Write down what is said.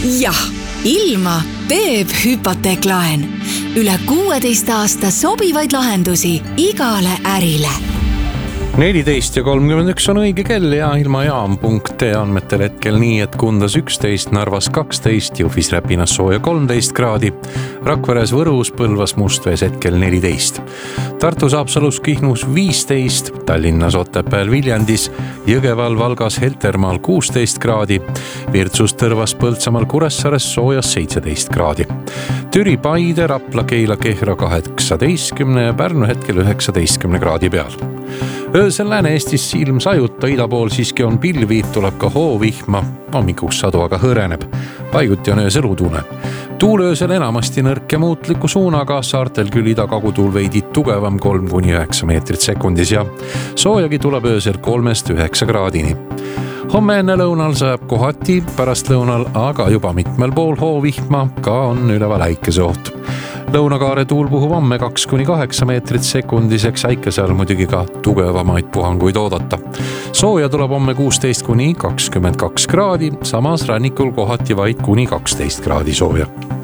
Jah, ilma teeb hüpoteeklaen. Üle 16 aasta sobivaid lahendusi igale ärile. 14:31 on õige kell ja ilmajaam.ee andmetel hetkel nii, et Kundas 11, Narvas 12, Jõhvis Räpinas sooja 13 kraadi, Rakveres, Võrus, Põlvas, Mustvees hetkel 14. Tartus, Haapsalus, Kihnus 15, Tallinnas, Otepääl, Viljandis, Jõgeval, Valgas, Heltermaal 16 kraadi, Virtsus, Tõrvas, Põltsamaal, Kuressaares soojas 17 kraadi. Türi, Paide, Rapla, Keila, Kehra 18 ja Pärnu hetkel 19 kraadi peal. Öösel Lääne-Eestis ilm sajuta, ida pool siiski on pilvi, tuleb ka hoovihma, hommikuks sadu aga hõreneb. Paiguti on öösel udune. Tuul öösel enamasti nõrk ja muutliku suunaga, saartel küll ida-kagutuul veidi tugevam 3–9 meetrit sekundis ja soojagi tuleb öösel 3–9 kraadini. Homme enne lõunal sajab kohati, pärast lõunal aga juba mitmel pool hoovihma, ka on üleval äikese oht. Lõunakaare tuul puhub homme 2–8 meetrit sekundiseks, äikese all muidugi ka tugevamaid puhanguid oodata. Sooja tuleb homme 16–22 kraadi, samas rannikul kohati vaid kuni 12 kraadi sooja.